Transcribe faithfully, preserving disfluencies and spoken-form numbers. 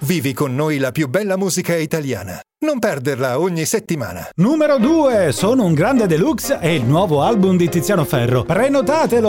Vivi con noi la più bella musica italiana. Non perderla ogni settimana. Numero due, Sono un grande deluxe è il nuovo album di Tiziano Ferro. Prenotatelo!